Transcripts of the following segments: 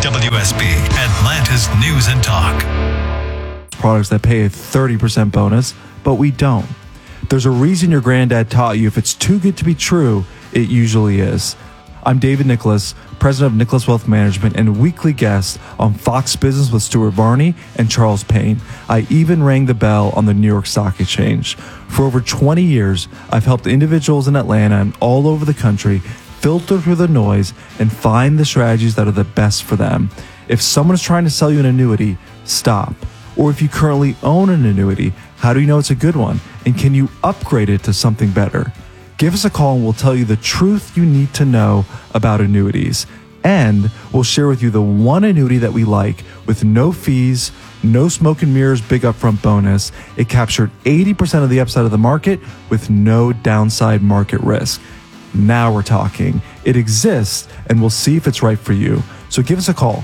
WSB, Atlanta's News and Talk. Products that pay a 30% bonus, but we don't. There's a reason your granddad taught you if it's too good to be true, it usually is. I'm David Nicholas, president of Nicholas Wealth Management and weekly guest on Fox Business with Stuart Varney and Charles Payne. I even rang the bell on the New York Stock Exchange. For over 20 years, I've helped individuals in Atlanta and all over the country filter through the noise and find the strategies that are the best for them. If someone is trying to sell you an annuity, stop. Or if you currently own an annuity, how do you know it's a good one? And can you upgrade it to something better? Give us a call and we'll tell you the truth you need to know about annuities. And we'll share with you the one annuity that we like with no fees, no smoke and mirrors, big upfront bonus. It captured 80% of the upside of the market with no downside market risk. Now we're talking. It exists and we'll see if it's right for you. So give us a call,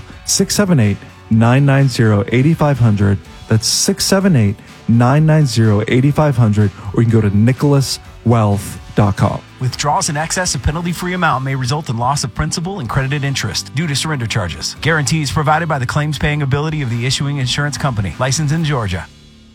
678-990-8500. That's 678-990-8500, or you can go to nicholaswealth.com. Withdrawals in excess of penalty-free amount may result in loss of principal and credited interest due to surrender charges. Guarantees provided by the claims-paying ability of the issuing insurance company. Licensed in Georgia.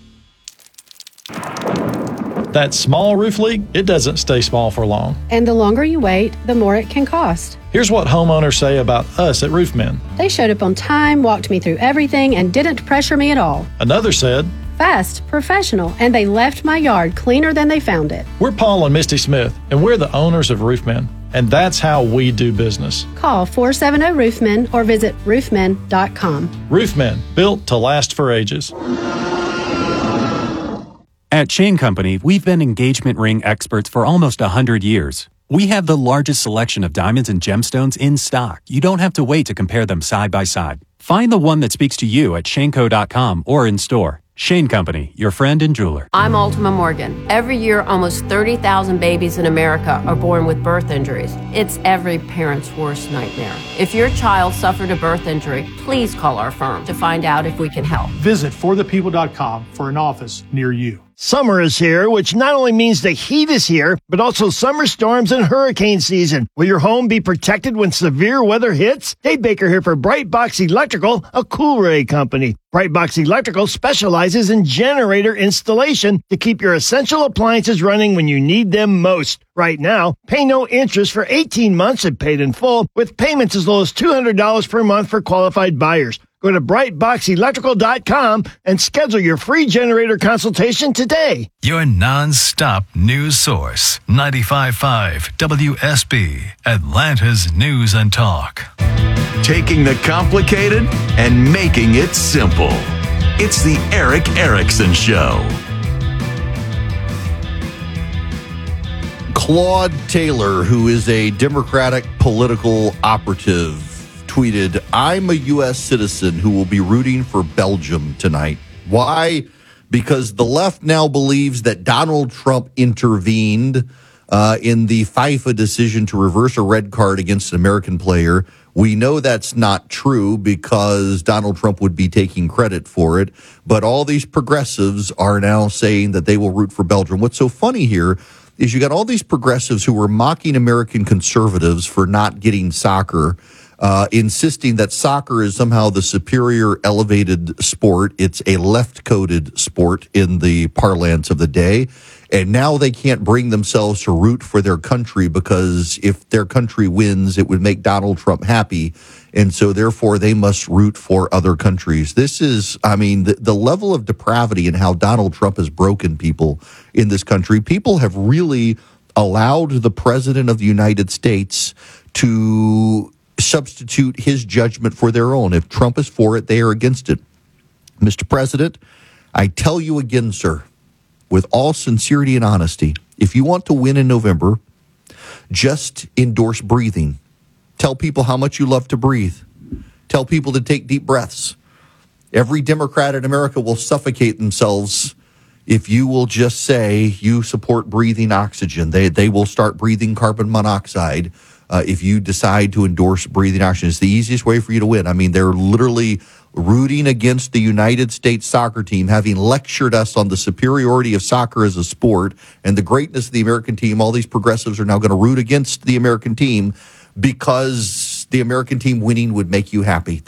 That small roof leak, it doesn't stay small for long. And the longer you wait, the more it can cost. Here's what homeowners say about us at Roofmen. They showed up on time, walked me through everything, and didn't pressure me at all. Another said, fast, professional, and they left my yard cleaner than they found it. We're Paul and Misty Smith, and we're the owners of Roofmen, and that's how we do business. Call 470-ROOFMEN or visit roofmen.com. Roofmen, built to last for ages. At Shane Company, we've been engagement ring experts for almost 100 years. We have the largest selection of diamonds and gemstones in stock. You don't have to wait to compare them side by side. Find the one that speaks to you at shaneco.com or in store. Shane Company, your friend and jeweler. I'm Ultima Morgan. Every year, almost 30,000 babies in America are born with birth injuries. It's every parent's worst nightmare. If your child suffered a birth injury, please call our firm to find out if we can help. Visit forthepeople.com for an office near you. Summer is here, which not only means the heat is here, but also summer storms and hurricane season. Will your home be protected when severe weather hits? Dave Baker here for Brightbox Electrical, a Coolray company. Brightbox Electrical specializes in generator installation to keep your essential appliances running when you need them most. Right now, pay no interest for 18 months and paid in full, with payments as low as $200 per month for qualified buyers. Go to brightboxelectrical.com and schedule your free generator consultation today. Your non-stop news source, 95.5 WSB, Atlanta's News and Talk. Taking the complicated and making it simple. It's the Erick Erickson Show. Claude Taylor, who is a Democratic political operative, tweeted, I'm a U.S. citizen who will be rooting for Belgium tonight. Why? Because the left now believes that Donald Trump intervened in the FIFA decision to reverse a red card against an American player. We know that's not true because Donald Trump would be taking credit for it. But all these progressives are now saying that they will root for Belgium. What's so funny here is you got all these progressives who were mocking American conservatives for not getting soccer, insisting that soccer is somehow the superior elevated sport. It's a left-coded sport in the parlance of the day. And now they can't bring themselves to root for their country because if their country wins, it would make Donald Trump happy. And so therefore they must root for other countries. This is, I mean, the level of depravity and how Donald Trump has broken people in this country. People have really allowed the president of the United States to substitute his judgment for their own. If Trump is for it, they are against it. Mr. President, I tell you again, sir, with all sincerity and honesty, if you want to win in November, just endorse breathing. Tell people how much you love to breathe. Tell people to take deep breaths. Every Democrat in America will suffocate themselves if you will just say you support breathing oxygen. They will start breathing carbon monoxide if you decide to endorse breathing oxygen. It's the easiest way for you to win. I mean, they're literally rooting against the United States soccer team, having lectured us on the superiority of soccer as a sport and the greatness of the American team. All these progressives are now going to root against the American team because the American team winning would make you happy.